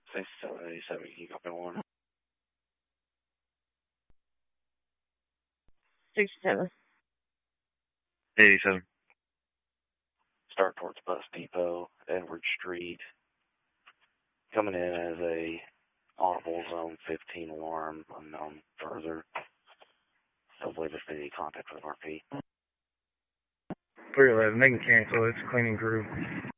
6787, can you copy one? 67. 87. Start towards Bus Depot, Edward Street. Coming in as a audible zone 15 alarm, unknown further. Hopefully just any contact with RP. 311, they can cancel, it's a cleaning crew.